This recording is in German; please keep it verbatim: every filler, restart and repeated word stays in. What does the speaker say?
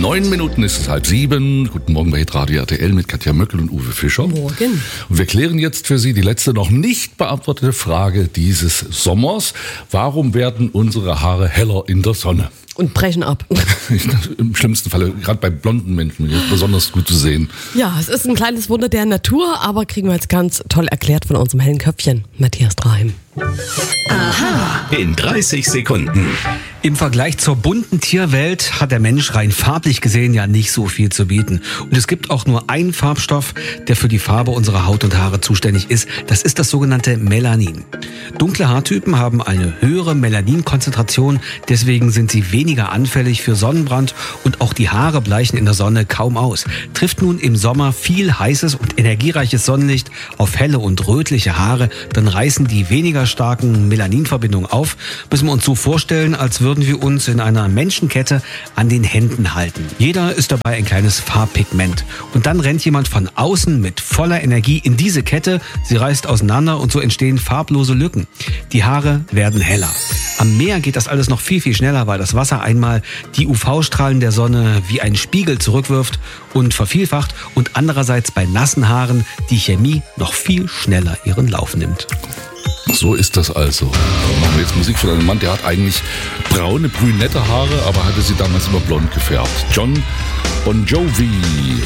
Neun Minuten ist es halb sieben. Guten Morgen bei Hitradio R T L mit Katja Möckel und Uwe Fischer. Morgen. Und wir klären jetzt für Sie die letzte noch nicht beantwortete Frage dieses Sommers. Warum werden unsere Haare heller in der Sonne? Und brechen ab. Im schlimmsten Falle, gerade bei blonden Menschen, ist besonders gut zu sehen. Ja, es ist ein kleines Wunder der Natur, aber kriegen wir jetzt ganz toll erklärt von unserem hellen Köpfchen, Matthias Draheim. Aha. In dreißig Sekunden. Im Vergleich zur bunten Tierwelt hat der Mensch rein farblich gesehen ja nicht so viel zu bieten. Und es gibt auch nur einen Farbstoff, der für die Farbe unserer Haut und Haare zuständig ist. Das ist das sogenannte Melanin. Dunkle Haartypen haben eine höhere Melaninkonzentration, deswegen sind sie weniger anfällig für Sonnenbrand und auch die Haare bleichen in der Sonne kaum aus. Trifft nun im Sommer viel heißes und energiereiches Sonnenlicht auf helle und rötliche Haare, dann reißen die weniger starken Melaninverbindungen auf. Müssen wir uns so vorstellen, als würden wir uns in einer Menschenkette an den Händen halten. Jeder ist dabei ein kleines Farbpigment. Und dann rennt jemand von außen mit voller Energie in diese Kette. Sie reißt auseinander und so entstehen farblose Lücken. Die Haare werden heller. Am Meer geht das alles noch viel, viel schneller, weil das Wasser einmal die U V-Strahlen der Sonne wie ein Spiegel zurückwirft und vervielfacht und andererseits bei nassen Haaren die Chemie noch viel schneller ihren Lauf nimmt. So ist das also. Dann machen wir jetzt Musik von einem Mann, der hat eigentlich braune, brünette Haare, aber hatte sie damals immer blond gefärbt. Jon Bon Jovi.